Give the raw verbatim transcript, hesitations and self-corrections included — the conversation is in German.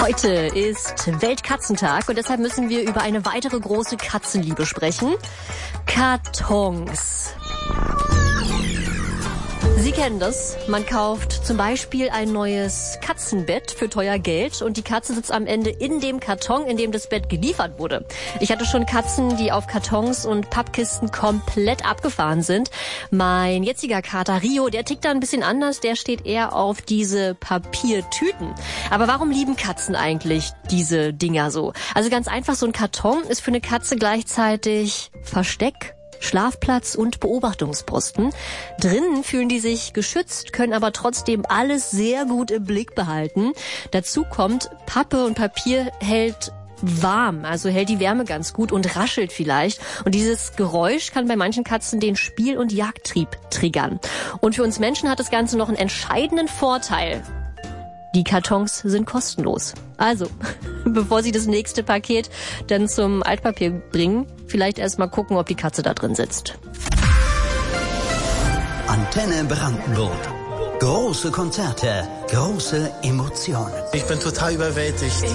Heute ist Weltkatzentag und deshalb müssen wir über eine weitere große Katzenliebe sprechen. Kartons. Sie kennen das. Man kauft zum Beispiel ein neues Katzenbett für teuer Geld und die Katze sitzt am Ende in dem Karton, in dem das Bett geliefert wurde. Ich hatte schon Katzen, die auf Kartons und Pappkisten komplett abgefahren sind. Mein jetziger Kater Rio, der tickt da ein bisschen anders. Der steht eher auf diese Papiertüten. Aber warum lieben Katzen eigentlich diese Dinger so? Also ganz einfach, so ein Karton ist für eine Katze gleichzeitig Versteck, Schlafplatz und Beobachtungsposten. Drinnen fühlen die sich geschützt, können aber trotzdem alles sehr gut im Blick behalten. Dazu kommt, Pappe und Papier hält warm, also hält die Wärme ganz gut und raschelt vielleicht. Und dieses Geräusch kann bei manchen Katzen den Spiel- und Jagdtrieb triggern. Und für uns Menschen hat das Ganze noch einen entscheidenden Vorteil. Die Kartons sind kostenlos. Also, bevor Sie das nächste Paket dann zum Altpapier bringen, vielleicht erst mal gucken, ob die Katze da drin sitzt. Antenne Brandenburg. Große Konzerte, große Emotionen. Ich bin total überwältigt.